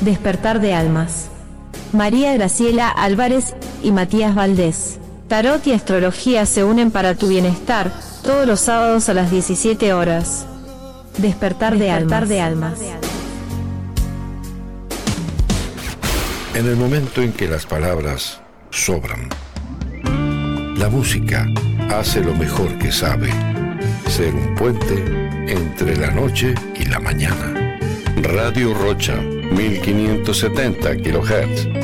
Despertar de almas. María Graciela Álvarez y Matías Valdés. Tarot y astrología se unen para tu bienestar, todos los sábados a las 17 horas. Despertar de almas. En el momento en que las palabras sobran, la música hace lo mejor que sabe, ser un puente entre la noche y la mañana. Radio Rocha, 1570 kHz.